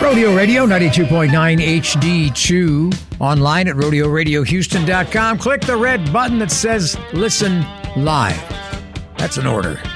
Rodeo Radio 92.9 HD2. Online at rodeoradiohouston.com. Click the red button that says Listen Live. That's an order.